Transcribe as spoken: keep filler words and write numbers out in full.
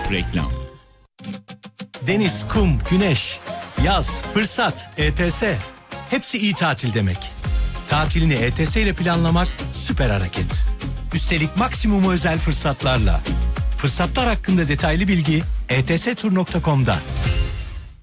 Reklam. Deniz, kum, güneş, yaz, fırsat, E T S. Hepsi iyi tatil demek. Tatilini E T S ile planlamak süper hareket. Üstelik maksimum özel fırsatlarla. Fırsatlar hakkında detaylı bilgi e t s tur nokta com'da.